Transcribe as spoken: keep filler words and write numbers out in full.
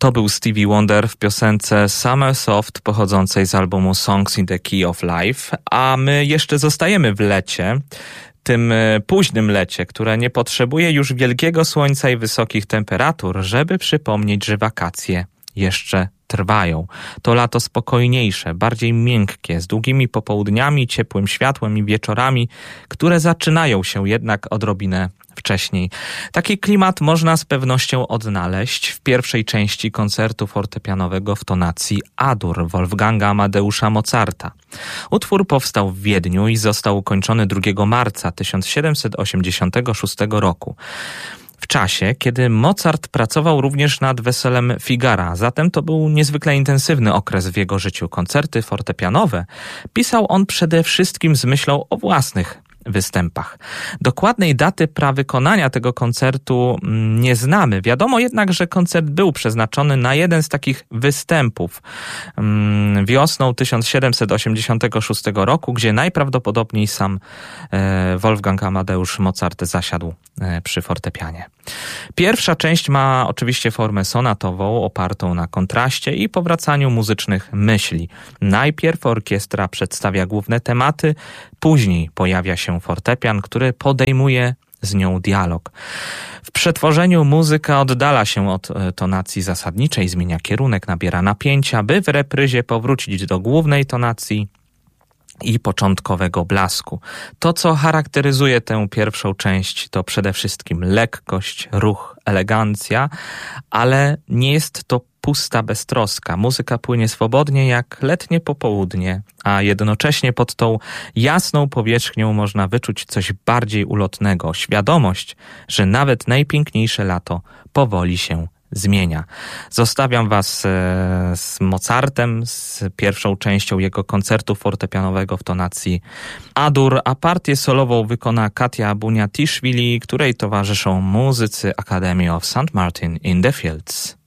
To był Stevie Wonder w piosence Summer Soft pochodzącej z albumu Songs in the Key of Life, a my jeszcze zostajemy w lecie, tym późnym lecie, które nie potrzebuje już wielkiego słońca i wysokich temperatur, żeby przypomnieć, że wakacje jeszcze trwają. To lato spokojniejsze, bardziej miękkie, z długimi popołudniami, ciepłym światłem i wieczorami, które zaczynają się jednak odrobinę wcześniej. Taki klimat można z pewnością odnaleźć w pierwszej części koncertu fortepianowego w tonacji A-dur Wolfganga Amadeusza Mozarta. Utwór powstał w Wiedniu i został ukończony drugiego marca tysiąc siedemset osiemdziesiątego szóstego roku. W czasie, kiedy Mozart pracował również nad Weselem Figara, zatem to był niezwykle intensywny okres w jego życiu. Koncerty fortepianowe pisał on przede wszystkim z myślą o własnych występach. Dokładnej daty prawykonania tego koncertu nie znamy. Wiadomo jednak, że koncert był przeznaczony na jeden z takich występów wiosną tysiąc siedemset osiemdziesiątego szóstego roku, gdzie najprawdopodobniej sam Wolfgang Amadeusz Mozart zasiadł przy fortepianie. Pierwsza część ma oczywiście formę sonatową, opartą na kontraście i powracaniu muzycznych myśli. Najpierw orkiestra przedstawia główne tematy, później pojawia się fortepian, który podejmuje z nią dialog. W przetworzeniu muzyka oddala się od tonacji zasadniczej, zmienia kierunek, nabiera napięcia, by w repryzie powrócić do głównej tonacji i początkowego blasku. To, co charakteryzuje tę pierwszą część, to przede wszystkim lekkość, ruch, elegancja, ale nie jest to pusta beztroska. Muzyka płynie swobodnie jak letnie popołudnie, a jednocześnie pod tą jasną powierzchnią można wyczuć coś bardziej ulotnego. Świadomość, że nawet najpiękniejsze lato powoli się zmienia. Zostawiam was z Mozartem, z pierwszą częścią jego koncertu fortepianowego w tonacji A-dur, a partię solową wykona Katia Buniatiszwili, której towarzyszą muzycy Academy of Saint Martin in the Fields.